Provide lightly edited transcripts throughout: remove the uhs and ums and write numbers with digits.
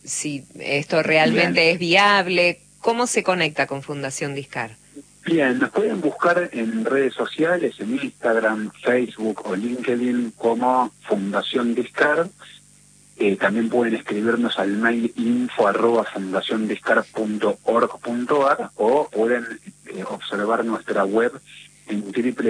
si esto realmente es viable. ¿Cómo se conecta con Fundación Discar? Bien, nos pueden buscar en redes sociales, en Instagram, Facebook o LinkedIn como Fundación Discar. También pueden escribirnos al mail info@fundaciondiscar.org.ar o pueden observar nuestra web en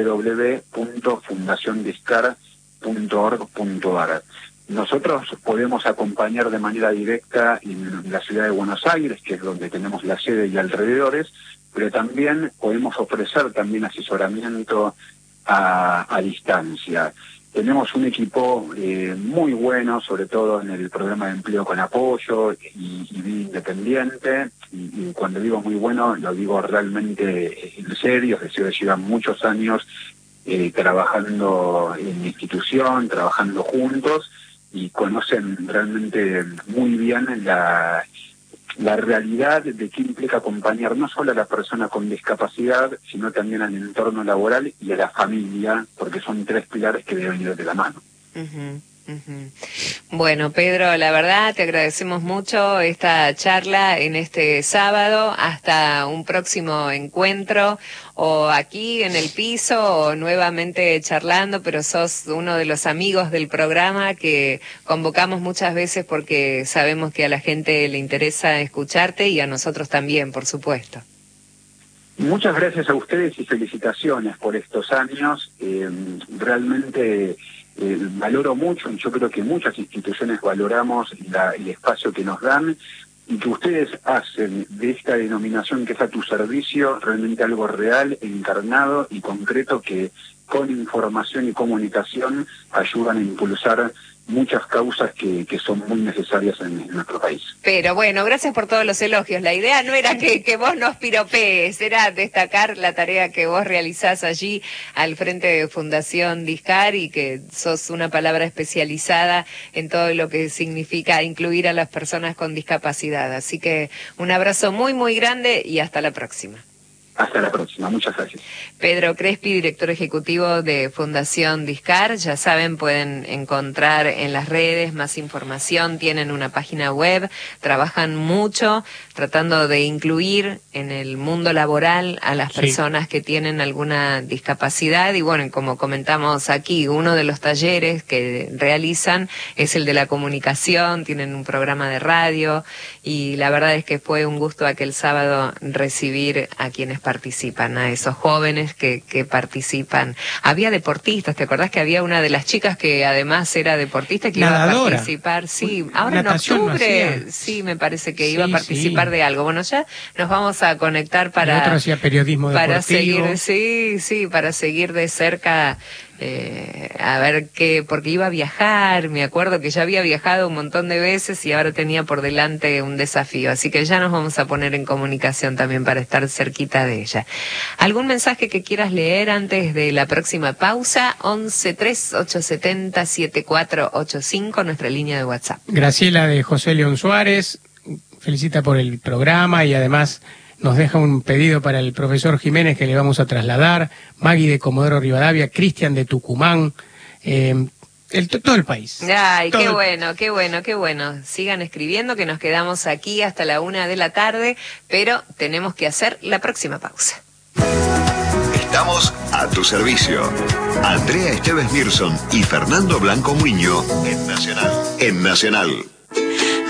www.fundaciondiscar.org.ar. Nosotros podemos acompañar de manera directa en la ciudad de Buenos Aires, que es donde tenemos la sede y alrededores, pero también podemos ofrecer también asesoramiento a distancia. Tenemos un equipo muy bueno, sobre todo en el programa de empleo con apoyo y vida independiente, y cuando digo muy bueno, lo digo realmente en serio, es decir, llevan muchos años trabajando en la institución, trabajando juntos, y conocen realmente muy bien la realidad de qué implica acompañar no solo a la persona con discapacidad, sino también al entorno laboral y a la familia, porque son tres pilares que deben ir de la mano. Bueno, Pedro, la verdad te agradecemos mucho esta charla en este sábado. Hasta un próximo encuentro, o aquí en el piso o nuevamente charlando, pero sos uno de los amigos del programa que convocamos muchas veces porque sabemos que a la gente le interesa escucharte y a nosotros también, por supuesto. Muchas gracias a ustedes y felicitaciones por estos años. Realmente valoro mucho, y yo creo que muchas instituciones valoramos el espacio que nos dan, y que ustedes hacen de esta denominación que es a tu servicio realmente algo real, encarnado y concreto, que con información y comunicación ayudan a impulsar muchas causas que son muy necesarias en nuestro país. Pero bueno, gracias por todos los elogios. La idea no era que vos nos piropees, era destacar la tarea que vos realizás allí al frente de Fundación Discar, y que sos una palabra especializada en todo lo que significa incluir a las personas con discapacidad. Así que un abrazo muy, muy grande y hasta la próxima. Hasta la próxima, muchas gracias. Pedro Crespi, director ejecutivo de Fundación Discar. Ya saben, pueden encontrar en las redes más información, tienen una página web, trabajan mucho tratando de incluir en el mundo laboral a las personas que tienen alguna discapacidad. Y bueno, como comentamos aquí, uno de los talleres que realizan es el de la comunicación, tienen un programa de radio, y la verdad es que fue un gusto aquel sábado recibir a quienes participan, a esos jóvenes que participan. Había deportistas, ¿te acordás que había una de las chicas que además era deportista que nadadora. iba a participar? Sí, ahora en octubre, sí, me parece que iba a participar de algo. Bueno, ya nos vamos a conectar para... El otro hacía periodismo deportivo. Seguir, para seguir de cerca, a ver qué, porque iba a viajar, me acuerdo que ya había viajado un montón de veces y ahora tenía por delante un desafío, así que ya nos vamos a poner en comunicación también para estar cerquita de ella. ¿Algún mensaje que quieras leer antes de la próxima pausa? 11-3870-7485, nuestra línea de WhatsApp. Graciela de José León Suárez felicita por el programa y además nos deja un pedido para el profesor Jiménez que le vamos a trasladar. Maggie de Comodoro Rivadavia, Cristian de Tucumán, todo el país. Ay, qué bueno, qué bueno, qué bueno. Sigan escribiendo, que nos quedamos aquí hasta la 1 de la tarde, pero tenemos que hacer la próxima pausa. Estamos a tu servicio. Andrea Esteves Mirson y Fernando Blanco Muiño en Nacional.